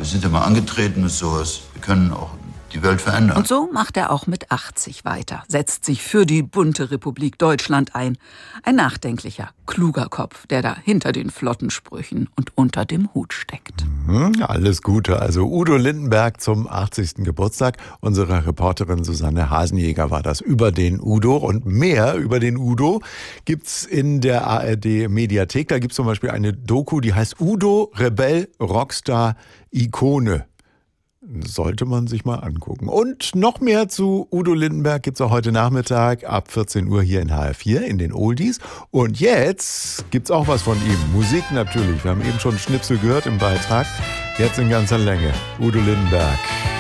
Wir sind ja mal angetreten mit sowas. Wir können auch die Welt verändern. Und so macht er auch mit 80 weiter, setzt sich für die bunte Republik Deutschland ein. Ein nachdenklicher, kluger Kopf, der da hinter den flotten Sprüchen und unter dem Hut steckt. Alles Gute. Also Udo Lindenberg zum 80. Geburtstag. Unsere Reporterin Susanne Hasenjäger war das über den Udo. Und mehr über den Udo gibt's in der ARD Mediathek. Da gibt's zum Beispiel eine Doku, die heißt Udo, Rebell, Rockstar, Ikone. Sollte man sich mal angucken. Und noch mehr zu Udo Lindenberg gibt's auch heute Nachmittag ab 14 Uhr hier in HR4 in den Oldies. Und jetzt gibt's auch was von ihm. Musik natürlich. Wir haben eben schon Schnipsel gehört im Beitrag. Jetzt in ganzer Länge. Udo Lindenberg.